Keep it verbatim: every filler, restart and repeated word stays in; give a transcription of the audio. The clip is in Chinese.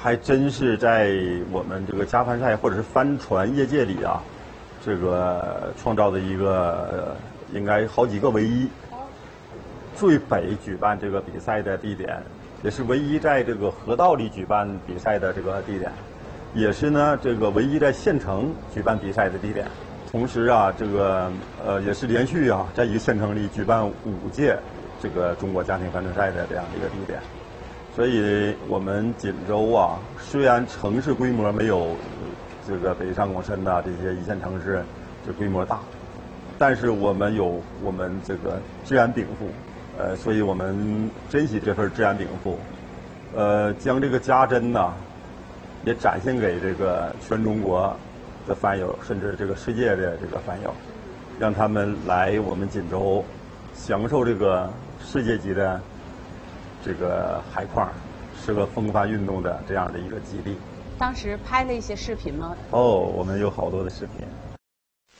还真是在我们这个加帆赛或者是帆船业界里啊，这个创造的一个、呃、应该好几个唯一。最北举办这个比赛的地点，也是唯一在这个河道里举办比赛的这个地点，也是呢这个唯一在县城举办比赛的地点。同时啊，这个呃也是连续啊，在一个县城里举办五届这个中国家庭帆船赛的这样一个地点。所以我们锦州啊，虽然城市规模没有这个北上广深呐这些一线城市这规模大，但是我们有我们这个自然禀赋。呃，所以我们珍惜这份自然禀赋，呃，将这个家珍呢，也展现给这个全中国的帆友，甚至这个世界的这个帆友，让他们来我们锦州，享受这个世界级的这个海况，适合风帆运动的这样的一个基地。 当时拍了一些视频吗？ 哦，我们有好多的视频。